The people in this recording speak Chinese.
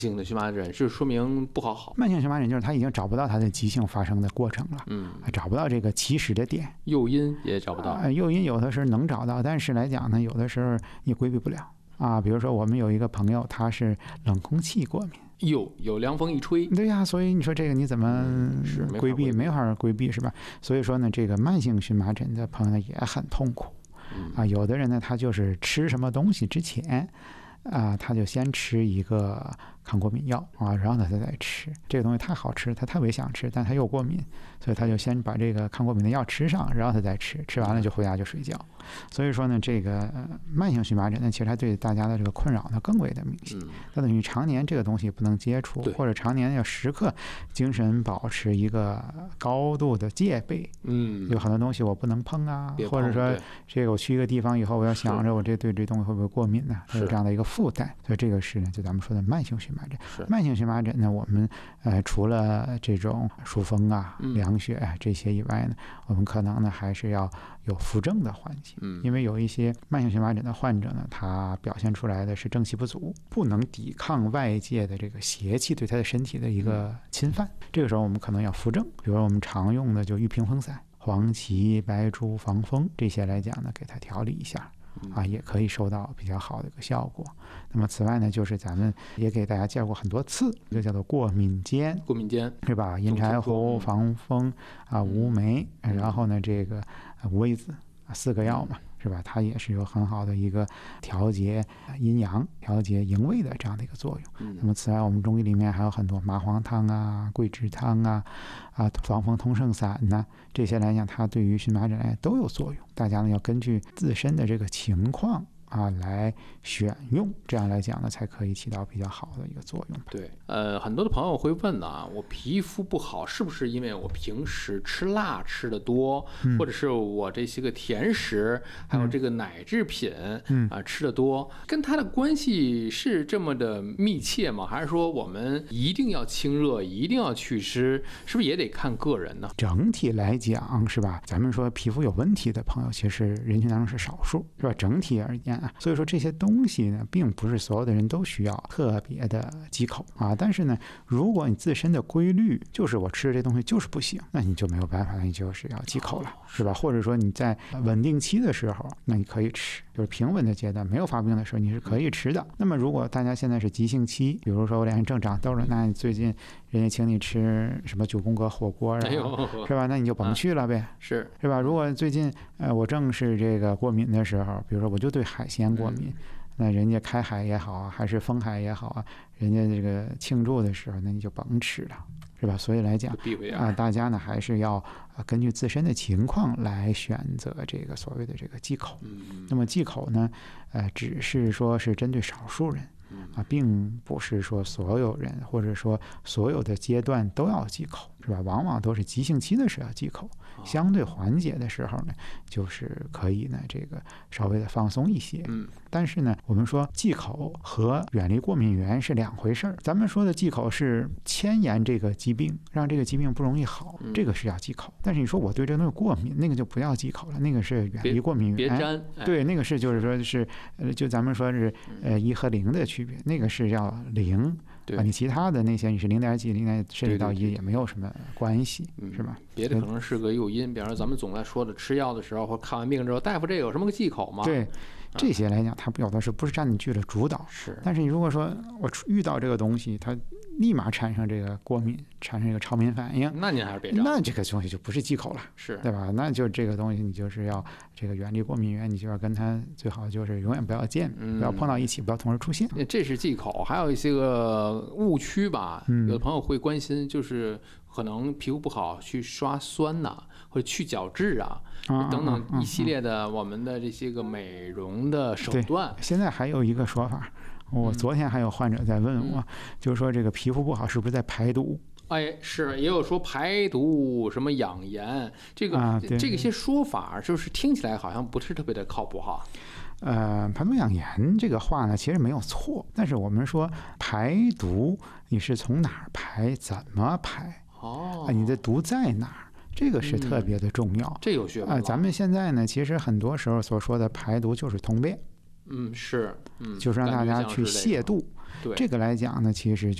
性的荨麻疹是说明不好。 慢性荨麻疹就是他已经找不到它的急性发生的过程了，找不到这个起始的点， 诱因也找不到。 诱因有的时候能找到，但是来讲呢，有的时候你规避不了啊。比如说我们有一个朋友，他是冷空气过敏。 有凉风一吹， 对呀，所以你说这个你怎么规避？没法规避是吧？所以说呢，这个慢性荨麻疹的朋友呢也很痛苦啊。有的人呢，他就是吃什么东西之前啊，他就先吃一个抗过敏药啊，然后呢他再吃这个东西太好吃，他特别想吃，但他又过敏，所以他就先把这个抗过敏的药吃上，然后他再吃，吃完了就回家就睡觉。所以说呢，这个慢性荨麻疹呢，其实它对大家的这个困扰呢更为的明显。那等于常年这个东西不能接触，或者常年要时刻精神保持一个高度的戒备。有很多东西我不能碰啊，或者说这个我去一个地方以后，我要想着我对这东西会不会过敏呢？有这样的一个负担。所以这个是呢，就咱们说的慢性荨麻疹。慢性荨麻疹呢，我们除了这种疏风啊、凉血啊这些以外呢，我们可能呢还是要有扶正的环境。因为有一些慢性荨麻疹的患者呢，他表现出来的是正气不足，不能抵抗外界的这个邪气对他的身体的一个侵犯。这个时候我们可能要扶正，比如说我们常用的就玉屏风散、黄芪、白术、防风这些来讲呢，给它调理一下。也可以收到比较好的一个效果。那么此外呢，就是咱们也给大家介绍过很多次，一个叫做过敏煎，是吧？阴柴胡、防风乌梅，然后呢这个五味子4个药嘛，是吧？它也是有很好的一个调节阴阳、调节营卫的这样的一个作用。那么此外，我们中医里面还有很多麻黄汤啊、桂枝汤啊、防风通圣散呐，这些来讲，它对于荨麻疹都有作用。大家呢要根据自身的这个情况来选用，这样来讲呢，才可以起到比较好的一个作用吧。 对，很多的朋友会问呢，我皮肤不好是不是因为我平时吃辣吃的多，或者是我这些个甜食，还有这个奶制品吃的多，跟它的关系是这么的密切吗？还是说我们一定要清热，一定要祛湿，是不是也得看个人呢？ 整体来讲是吧？咱们说皮肤有问题的朋友，其实人群当中是少数，是吧？整体而言。所以说这些东西呢，并不是所有的人都需要特别的忌口但是呢，如果你自身的规律就是我吃的这东西就是不行，那你就没有办法，你就是要忌口了，是吧？或者说你在稳定期的时候，那你可以吃，就是平稳的阶段没有发病的时候你是可以吃的。那么如果大家现在是急性期，比如说我脸上正长痘了，那你最近人家请你吃什么9宫格火锅是吧？那你就甭去了呗，是吧？如果最近我正是这个过敏的时候，比如说我就对海鲜过敏，那人家开海也好还是封海也好人家这个庆祝的时候，那你就甭吃了，是吧？所以来讲大家呢还是要根据自身的情况来选择这个所谓的这个忌口。那么忌口呢，只是说是针对少数人并不是说所有人或者说所有的阶段都要忌口，是吧？往往都是急性期的时候要忌口，相对缓解的时候呢，就是可以呢这个稍微的放松一些。但是呢，我们说忌口和远离过敏源是两回事儿。咱们说的忌口是牵延这个疾病，让这个疾病不容易好，这个是要忌口。但是你说我对这个东西过敏，那个就不要忌口了，那个是远离过敏源。 别沾。 对，那个是就是说是就咱们说是1和0的区别，那个是要0。你其他的那些你是0.几、0.甚至到1也没有什么关系，是吧？ 别的可能是个诱因，比方说咱们总在说的吃药的时候或看完病之后，大夫这有什么个忌口吗？ 对，这些来讲，它有的是不是占据了主导？ 是。 但是你如果说我遇到这个东西，它立马产生这个过敏，产生一个超敏反应， 那您还是别沾。 那这个东西就不是忌口了， 是对吧？那就这个东西你就是要这个远离过敏源，你就要跟它最好就是永远不要见，不要碰到一起，不要同时出现。 这是忌口，还有一些个误区吧。有的朋友会关心，就是可能皮肤不好去刷酸呐，或者去角质等等一系列的我们的这些个美容的手段。 现在还有一个说法，我昨天还有患者在问我，就是说这个皮肤不好是不是在排毒？ 是，也有说排毒什么养颜，这个些说法，就是听起来好像不是特别的靠谱哈。 排毒养颜这个话呢，其实没有错，但是我们说排毒，你是从哪儿排，怎么排？你的毒在哪儿？这个是特别的重要， 这有学问。 咱们现在呢，其实很多时候所说的排毒就是通便。 是， 就是让大家去亵渎。 对， 这个来讲呢，其实